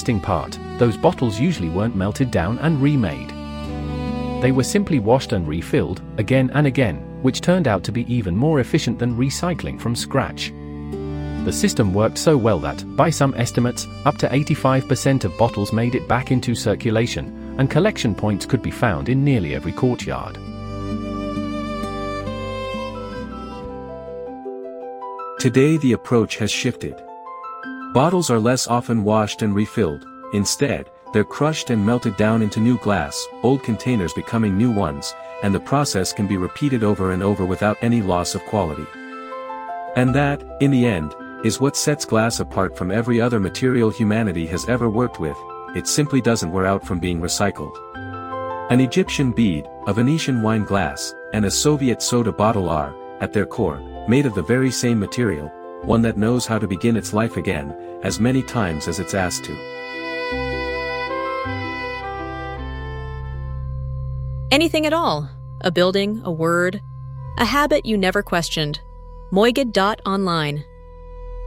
interesting part, those bottles usually weren't melted down and remade. They were simply washed and refilled, again and again, which turned out to be even more efficient than recycling from scratch. The system worked so well that, by some estimates, up to 85% of bottles made it back into circulation, and collection points could be found in nearly every courtyard. Today the approach has shifted. Bottles are less often washed and refilled. Instead, they're crushed and melted down into new glass, old containers becoming new ones, and the process can be repeated over and over without any loss of quality. And that, in the end, is what sets glass apart from every other material humanity has ever worked with. It simply doesn't wear out from being recycled. An Egyptian bead, a Venetian wine glass, and a Soviet soda bottle are, at their core, made of the very same material, one that knows how to begin its life again, as many times as it's asked to. Anything at all. A building, a word, a habit you never questioned. Moigad.online.